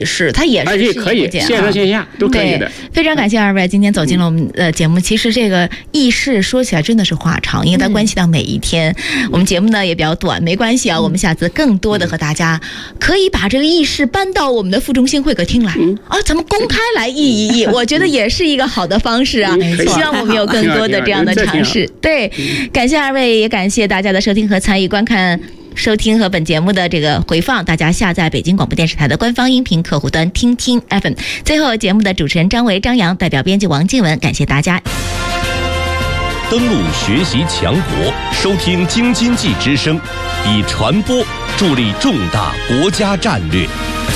是，它也是而且可以线上线下都可以的。 非常感谢二位今天走进了我们的节目。其实这个议事说起来真的是话长，因为它关系到每一天。我们节目呢也比较短，没关系啊，我们下次更多的和大家可以把这个议事搬到我们的副中心会客厅来咱们公开来议一议，我觉得也是一个好的方式啊。希望我们有更多的这样的尝试。对，感谢二位，也感谢大家的收听和参与观看。收听和本节目的这个回放，大家下载北京广播电视台的官方音频客户端听听 FM。最后，节目的主持人张维、张扬代表编辑王静文，感谢大家。 登录学习强国，收听京津冀之声，以传播助力重大国家战略。